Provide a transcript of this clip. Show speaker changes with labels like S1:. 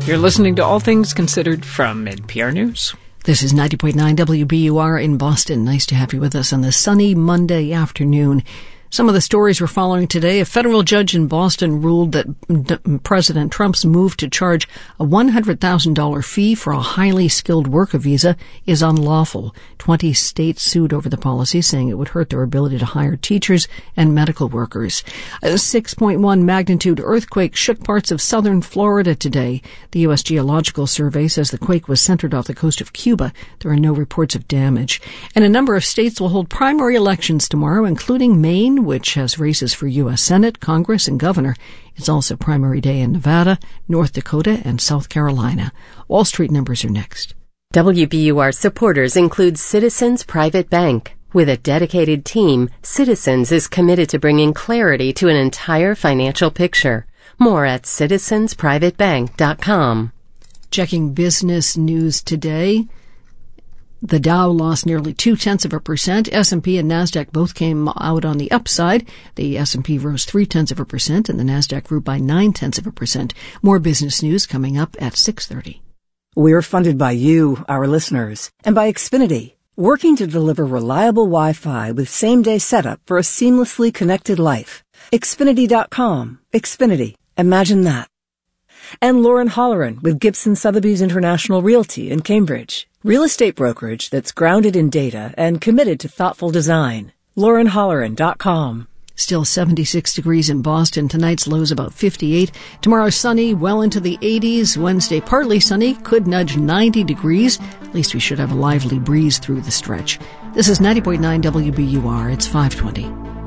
S1: You're listening to All Things Considered from NPR News.
S2: This is 90.9 WBUR in Boston. Nice to have you with us on this sunny Monday afternoon. Some of the stories we're following today. A federal judge in Boston ruled that President Trump's move to charge a $100,000 fee for a highly skilled worker visa is unlawful. 20 states sued over the policy, saying it would hurt their ability to hire teachers and medical workers. A 6.1 magnitude earthquake shook parts of southern Florida today. The U.S. Geological Survey says the quake was centered off the coast of Cuba. There are no reports of damage. And a number of states will hold primary elections tomorrow, including Maine, which has races for U.S. Senate, Congress, and governor. It's also primary day in Nevada, North Dakota, and South Carolina. Wall Street numbers are next.
S3: WBUR supporters include Citizens Private Bank. With a dedicated team, Citizens is committed to bringing clarity to an entire financial picture. More at citizensprivatebank.com.
S2: Checking business news today. The Dow lost nearly 0.2%. S&P and NASDAQ both came out on the upside. The S&P rose 0.3%, and the NASDAQ grew by 0.9%. More business news coming up at 6:30.
S4: We're funded by you, our listeners, and by Xfinity, working to deliver reliable Wi-Fi with same-day setup for a seamlessly connected life. Xfinity.com. Xfinity. Imagine that. And Lauren Holleran with Gibson Sotheby's International Realty in Cambridge. Real estate brokerage that's grounded in data and committed to thoughtful design. LaurenHolleran.com.
S2: Still 76 degrees in Boston. Tonight's low's about 58. Tomorrow sunny, well into the 80s. Wednesday partly sunny, could nudge 90 degrees. At least we should have a lively breeze through the stretch. This is 90.9 WBUR. It's 5:20.